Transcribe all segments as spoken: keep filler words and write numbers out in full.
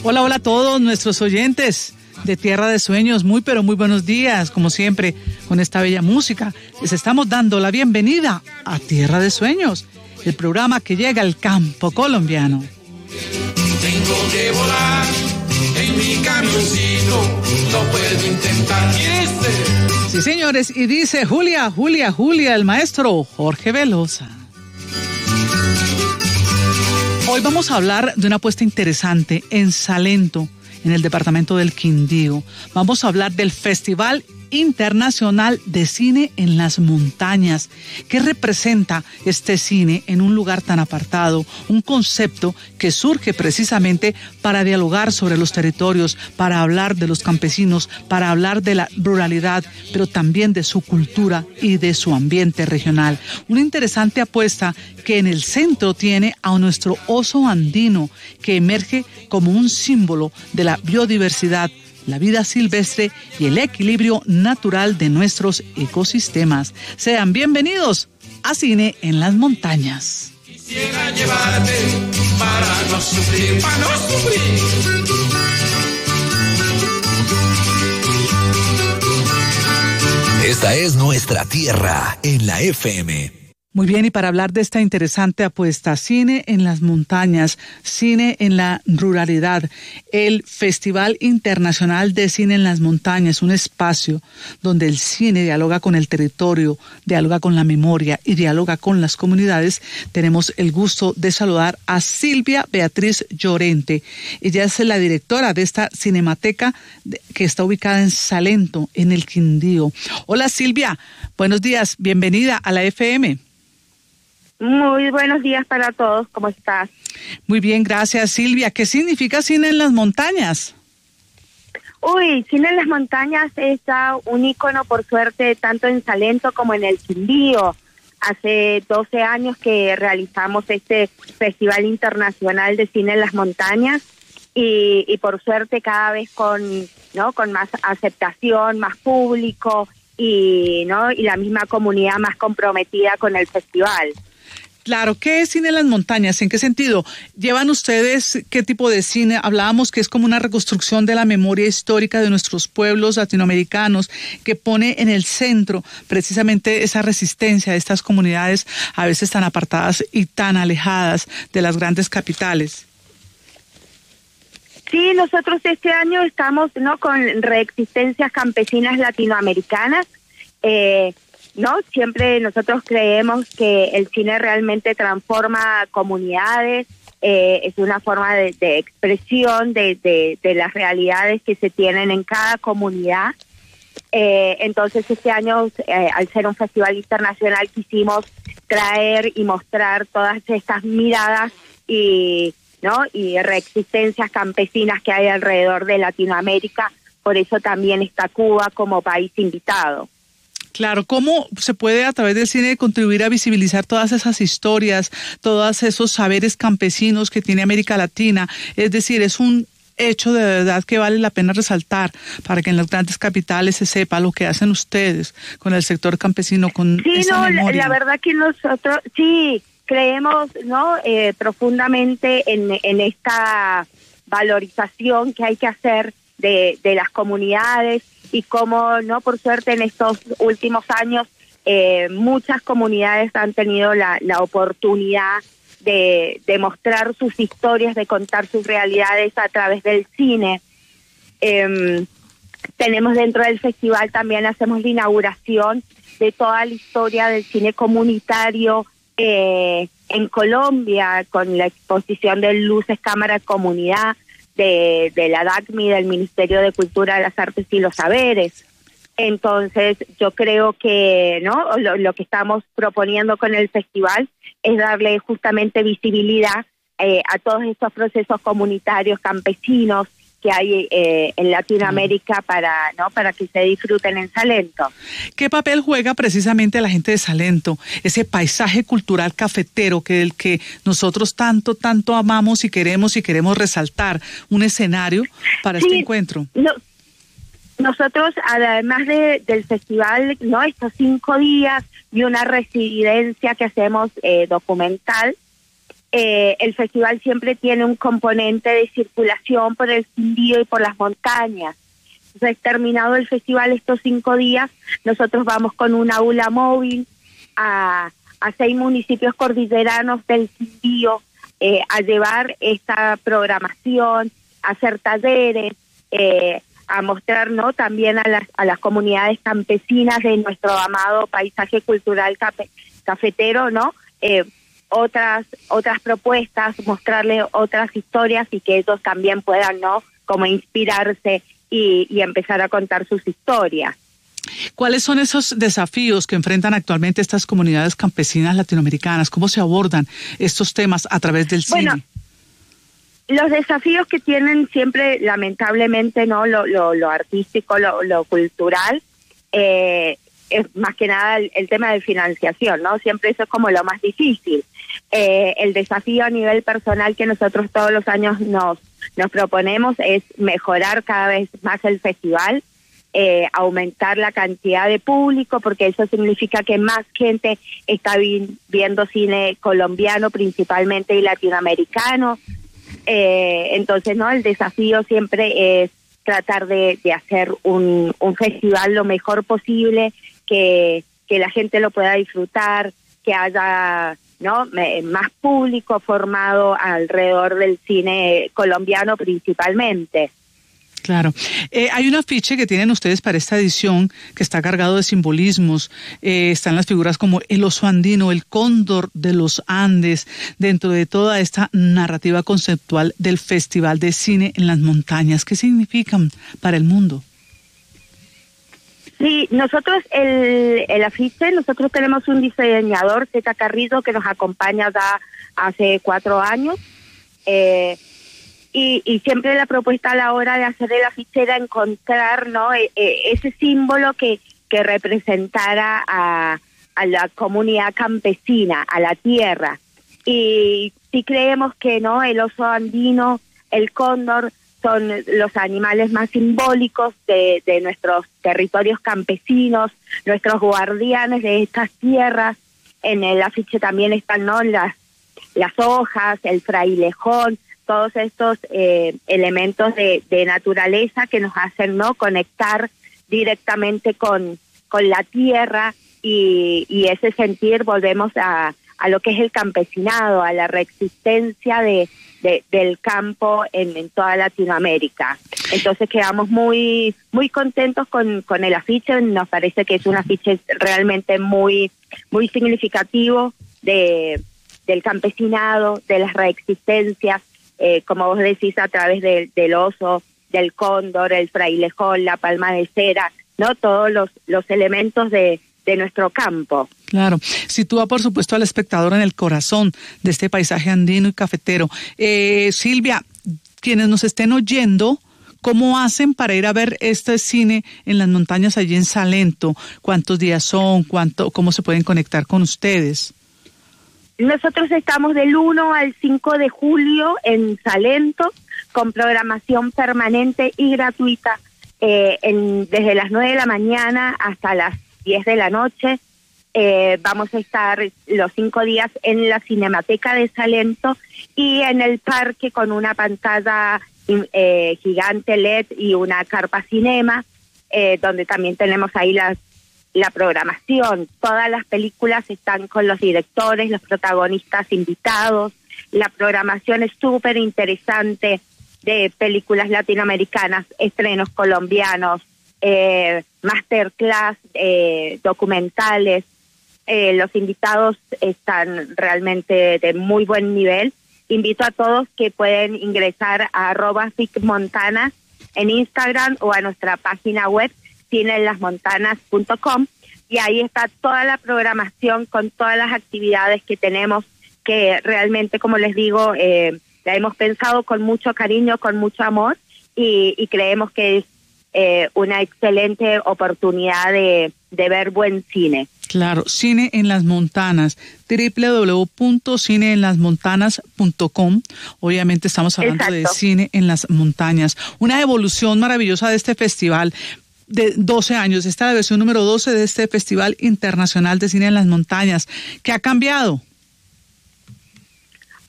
Hola, hola a todos nuestros oyentes de Tierra de Sueños, muy pero muy buenos días, como siempre, con esta bella música. Les estamos dando la bienvenida a Tierra de Sueños, el programa que llega al campo colombiano. Tengo que volar en mi camioncito, lo puedo intentar. ¿Y este? Sí, señores, y dice Julia, Julia, Julia, el maestro Jorge Velosa. Hoy vamos a hablar de una apuesta interesante en Salento, en el departamento del Quindío. Vamos a hablar del Festival Internacional de Cine en las Montañas. ¿Qué representa este cine en un lugar tan apartado? Un concepto que surge precisamente para dialogar sobre los territorios, para hablar de los campesinos, para hablar de la ruralidad, pero también de su cultura y de su ambiente regional. Una interesante apuesta que en el centro tiene a nuestro oso andino, que emerge como un símbolo de la biodiversidad, la vida silvestre y el equilibrio natural de nuestros ecosistemas. Sean bienvenidos a Cine en las Montañas. Quisiera llevarte para no sufrir, para no sufrir. Esta es nuestra tierra en la F M. Muy bien, y para hablar de esta interesante apuesta, Cine en las Montañas, Cine en la Ruralidad, el Festival Internacional de Cine en las Montañas, un espacio donde el cine dialoga con el territorio, dialoga con la memoria y dialoga con las comunidades, tenemos el gusto de saludar a Silvia Beatriz Llorente. Ella es la directora de esta cinemateca que está ubicada en Salento, en el Quindío. Hola Silvia, buenos días, bienvenida a la F M. Muy buenos días para todos, ¿cómo estás? Muy bien, gracias Silvia. ¿Qué significa Cine en las Montañas? Uy, Cine en las Montañas es ya un ícono, por suerte, tanto en Salento como en el Quindío. Hace doce años que realizamos este Festival Internacional de Cine en las Montañas y, y por suerte cada vez con, ¿no? con más aceptación, más público y, ¿no? y la misma comunidad más comprometida con el festival. Claro, ¿qué es Cine en las Montañas? ¿En qué sentido? ¿Llevan ustedes qué tipo de cine? Hablábamos que es como una reconstrucción de la memoria histórica de nuestros pueblos latinoamericanos, que pone en el centro precisamente esa resistencia de estas comunidades a veces tan apartadas y tan alejadas de las grandes capitales. Sí, nosotros este año estamos no con reexistencias campesinas latinoamericanas. Eh, No, siempre nosotros creemos que el cine realmente transforma comunidades, eh, es una forma de, de expresión de, de, de las realidades que se tienen en cada comunidad. Eh, entonces este año, eh, al ser un festival internacional, quisimos traer y mostrar todas estas miradas y, ¿no? y reexistencias campesinas que hay alrededor de Latinoamérica. Por eso también está Cuba como país invitado. Claro, ¿cómo se puede a través del cine contribuir a visibilizar todas esas historias, todos esos saberes campesinos que tiene América Latina? Es decir, es un hecho de verdad que vale la pena resaltar para que en las grandes capitales se sepa lo que hacen ustedes con el sector campesino, con sí, esa no, memoria. La, la verdad que nosotros sí creemos no eh, profundamente en, en esta valorización que hay que hacer de, de las comunidades. Y como, no, por suerte, en estos últimos años, eh, muchas comunidades han tenido la, la oportunidad de, de mostrar sus historias, de contar sus realidades a través del cine. Eh, tenemos dentro del festival también, hacemos la inauguración de toda la historia del cine comunitario eh, en Colombia, con la exposición de Luces, Cámara, Comunidad, de, de la D A C M I, del Ministerio de Cultura, de las Artes y los Saberes. Entonces, yo creo que no lo, lo que estamos proponiendo con el festival es darle justamente visibilidad eh, a todos estos procesos comunitarios campesinos que hay eh, en Latinoamérica para no para que se disfruten en Salento. ¿Qué papel juega precisamente la gente de Salento, ese paisaje cultural cafetero que el que nosotros tanto tanto amamos y queremos y queremos resaltar, un escenario para sí, este encuentro? No, nosotros, además de, del festival, no estos cinco días y una residencia que hacemos eh, documental, eh, el festival siempre tiene un componente de circulación por el Quindío y por las montañas. Entonces, terminado el festival estos cinco días, nosotros vamos con una aula móvil a, a seis municipios cordilleranos del Quindío eh, a llevar esta programación, a hacer talleres, eh, a mostrar, ¿no?, también a las a las comunidades campesinas de nuestro amado paisaje cultural cafe, cafetero, ¿no?, eh, otras otras propuestas, mostrarles otras historias y que ellos también puedan, ¿no?, como inspirarse y, y empezar a contar sus historias. ¿Cuáles son esos desafíos que enfrentan actualmente estas comunidades campesinas latinoamericanas? ¿Cómo se abordan estos temas a través del cine? Bueno, los desafíos que tienen siempre, lamentablemente, no lo, lo, lo artístico, lo, lo cultural, eh, es más que nada el, el tema de financiación, ¿no? Siempre eso es como lo más difícil. Eh, el desafío a nivel personal que nosotros todos los años nos, nos proponemos es mejorar cada vez más el festival, eh, aumentar la cantidad de público, porque eso significa que más gente está vi- viendo cine colombiano principalmente y latinoamericano. Eh, entonces, ¿no?, el desafío siempre es tratar de, de hacer un, un festival lo mejor posible, que, que la gente lo pueda disfrutar, que haya, ¿no?, más público formado alrededor del cine colombiano principalmente. Claro. Eh, hay un afiche que tienen ustedes para esta edición que está cargado de simbolismos. Eh, están las figuras como el oso andino, el cóndor de los Andes, dentro de toda esta narrativa conceptual del Festival de Cine en las Montañas. ¿Qué significan para el mundo? Sí, nosotros el, el afiche, nosotros tenemos un diseñador, Zeta Carrillo, que nos acompaña ya hace cuatro años. Eh, Y, y siempre la propuesta a la hora de hacer el afiche era encontrar, ¿no?, e, e, ese símbolo que, que representara a, a la comunidad campesina, a la tierra. Y sí creemos que, ¿no?, el oso andino, el cóndor, son los animales más simbólicos de, de nuestros territorios campesinos, nuestros guardianes de estas tierras. En el afiche también están, ¿no?, las, las hojas, el frailejón, todos estos eh, elementos de, de naturaleza que nos hacen, ¿no?, conectar directamente con, con la tierra y, y ese sentir, volvemos a, a lo que es el campesinado, a la reexistencia de, de, del campo en, en toda Latinoamérica. Entonces quedamos muy muy contentos con, con el afiche, nos parece que es un afiche realmente muy, muy significativo de, del campesinado, de las reexistencias. Eh, como vos decís, a través de, del oso, del cóndor, el frailejón, la palma de cera, ¿no?, todos los, los elementos de, de nuestro campo. Claro, sitúa por supuesto al espectador en el corazón de este paisaje andino y cafetero. Eh, Silvia, quienes nos estén oyendo, ¿cómo hacen para ir a ver este cine en las montañas allí en Salento? ¿Cuántos días son? ¿Cuánto, cómo se pueden conectar con ustedes? Nosotros estamos del uno al cinco de julio en Salento, con programación permanente y gratuita, eh, en, desde las nueve de la mañana hasta las diez de la noche. Eh, vamos a estar los cinco días en la Cinemateca de Salento y en el parque con una pantalla eh, gigante L E D y una carpa cinema, eh, donde también tenemos ahí las la programación. Todas las películas están con los directores, los protagonistas invitados. La programación es súper interesante, de películas latinoamericanas, estrenos colombianos, eh, masterclass, eh, documentales. Eh, los invitados están realmente de muy buen nivel. Invito a todos que pueden ingresar a arroba ficmontana en Instagram o a nuestra página web cine en las montanas punto com, y ahí está toda la programación con todas las actividades que tenemos, que realmente, como les digo, eh, la hemos pensado con mucho cariño, con mucho amor, y, y creemos que es eh, una excelente oportunidad de, de ver buen cine. Claro, Cine en las Montanas, doble u doble u doble u punto cine en las montanas punto com. Obviamente estamos hablando Exacto. de cine en las montañas. Una evolución maravillosa de este festival de doce años. Esta es la versión número doce de este Festival Internacional de Cine en las Montañas. ¿Qué ha cambiado?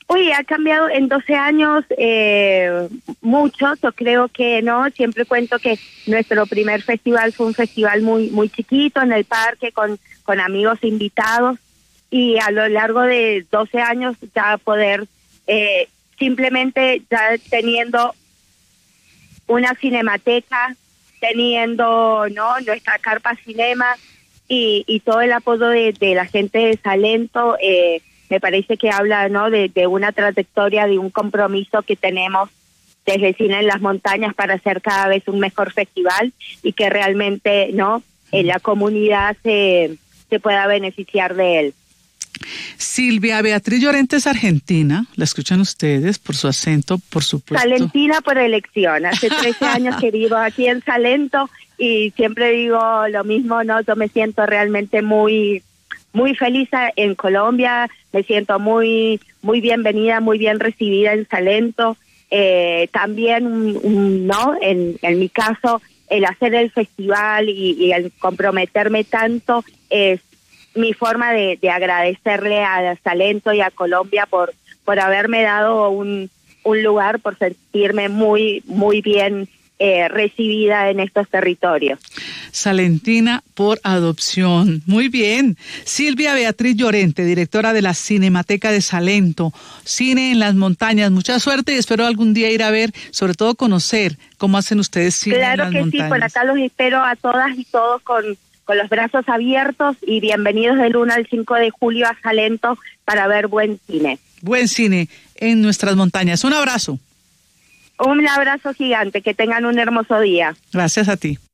Uy, ha cambiado en doce años eh, mucho. Yo creo que no, siempre cuento que nuestro primer festival fue un festival muy muy chiquito en el parque con, con amigos invitados, y a lo largo de doce años ya poder eh, simplemente ya teniendo una cinemateca, teniendo no nuestra carpa cinema y, y todo el apoyo de, de la gente de Salento, eh, me parece que habla no de, de una trayectoria, de un compromiso que tenemos desde Cine en las Montañas para hacer cada vez un mejor festival, y que realmente no en la comunidad se, se pueda beneficiar de él. Silvia Beatriz Llorente es argentina, la escuchan ustedes por su acento, por supuesto. Salentina por elección, hace trece años que vivo aquí en Salento y siempre digo lo mismo, no, yo me siento realmente muy muy feliz en Colombia, me siento muy muy bienvenida, muy bien recibida en Salento, eh, también um, no, en, en mi caso el hacer el festival y, y el comprometerme tanto es mi forma de, de agradecerle a Salento y a Colombia por por haberme dado un un lugar, por sentirme muy muy bien eh, recibida en estos territorios. Salentina por adopción. Muy bien. Silvia Beatriz Llorente, directora de la Cinemateca de Salento, Cine en las Montañas. Mucha suerte y espero algún día ir a ver, sobre todo conocer cómo hacen ustedes cine claro en las que montañas. Sí, por acá los espero a todas y todos con, con los brazos abiertos, y bienvenidos del uno al cinco de julio a Salento para ver buen cine. Buen cine en nuestras montañas. Un abrazo. Un abrazo gigante, que tengan un hermoso día. Gracias a ti.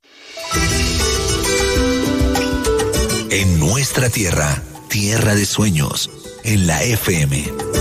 En nuestra tierra, tierra de sueños, en la F M.